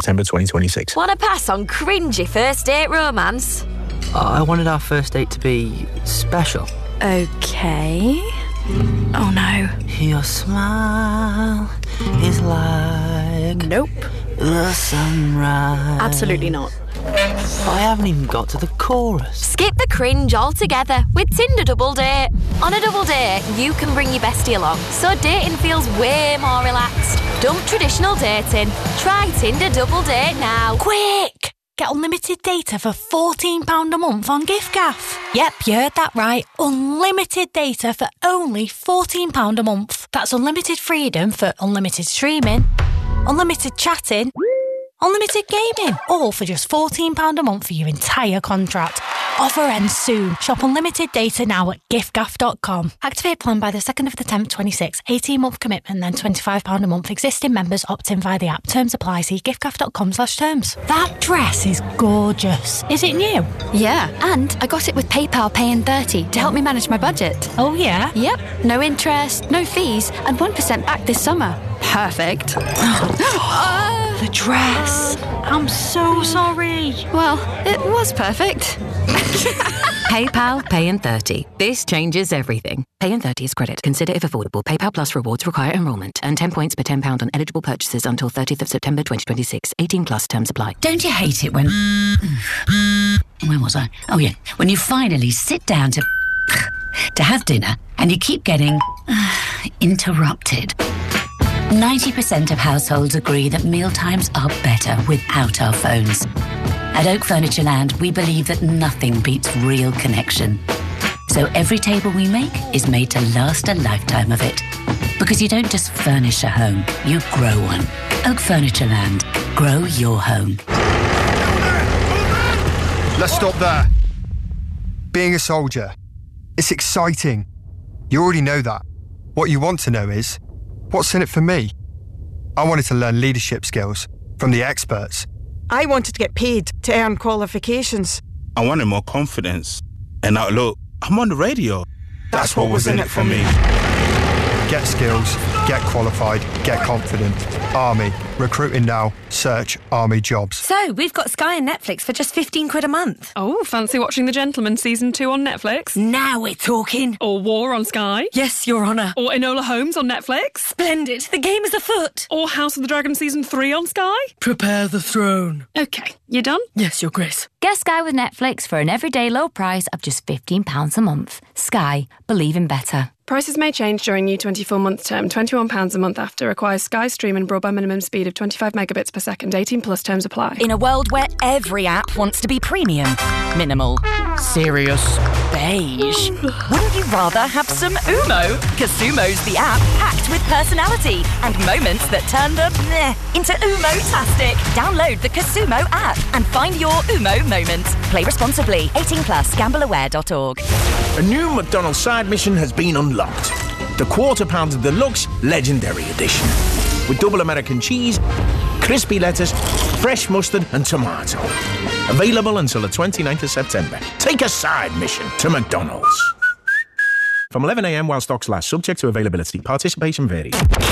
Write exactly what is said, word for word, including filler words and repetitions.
September twenty twenty-six. Want to pass on cringy first date romance? I wanted our first date to be special. Okay. Oh no. Your smile is like... Nope. The sunrise. Absolutely not. I haven't even got to the chorus. Skip the cringe altogether with Tinder Double Date. On a double date, you can bring your bestie along, so dating feels way more relaxed. Dump traditional dating. Try Tinder Double Date now. Quick! Get unlimited data for fourteen pounds a month on giffgaff. Yep, you heard that right. Unlimited data for only fourteen pounds a month. That's unlimited freedom for unlimited streaming, unlimited chatting, unlimited gaming, all for just fourteen pounds a month for your entire contract. Offer ends soon. Shop unlimited data now at giffgaff dot com. Activate plan by the second of the tenth, twenty-six. eighteen month commitment, then twenty-five pounds a month. Existing members opt in via the app. Terms apply. See giffgaff dot com slash terms. That dress is gorgeous. Is it new? Yeah, and I got it with PayPal Pay in thirty to help me manage my budget. Oh, yeah? Yep. No interest, no fees, and one percent back this summer. Perfect. The dress. I'm so sorry. Well, it was perfect. PayPal Pay in thirty. This changes everything. Pay in thirty is credit. Consider if affordable. PayPal Plus rewards require enrolment. Earn ten points per ten pounds on eligible purchases until thirtieth of September twenty twenty-six. eighteen plus terms apply. Don't you hate it when... Where was I? Oh, yeah. When you finally sit down to... to have dinner and you keep getting... interrupted. ninety percent of households agree that mealtimes are better without our phones. At Oak Furniture Land, we believe that nothing beats real connection. So every table we make is made to last a lifetime of it. Because you don't just furnish a home, you grow one. Oak Furniture Land. Grow your home. Let's stop there. Being a soldier, it's exciting. You already know that. What you want to know is, what's in it for me? I wanted to learn leadership skills from the experts. I wanted to get paid to earn qualifications. I wanted more confidence. And now look, I'm on the radio. That's, That's what, what was in it for me. Get skills, get qualified, get confident. Army. Recruiting now. Search Army jobs. So, we've got Sky and Netflix for just fifteen quid a month. Oh, fancy watching The Gentleman season two on Netflix? Now we're talking. Or War on Sky? Yes, Your Honour. Or Enola Holmes on Netflix? Splendid. The game is afoot. Or House of the Dragon season three on Sky? Prepare the throne. Okay, you done? Yes, Your Grace. Get Sky with Netflix for an everyday low price of just fifteen pounds a month. Sky. Believe in better. Prices may change during new twenty-four month term. twenty-one pounds a month after. Requires Sky Stream and broadband minimum speed of twenty-five megabits per second. eighteen plus terms apply. In a world where every app wants to be premium, minimal, serious, beige, wouldn't you rather have some Umo? Casumo's the app packed with personality and moments that turn the meh into Umo-tastic. Download the Casumo app and find your Umo moment. Play responsibly. eighteen plus. gamble aware dot org. A new McDonald's side mission has been unlocked. The Quarter Pounder Deluxe Legendary Edition. With double American cheese, crispy lettuce, fresh mustard and tomato. Available until the twenty-ninth of September. Take a side mission to McDonald's. From eleven a m while stocks last, subject to availability. Participation varies.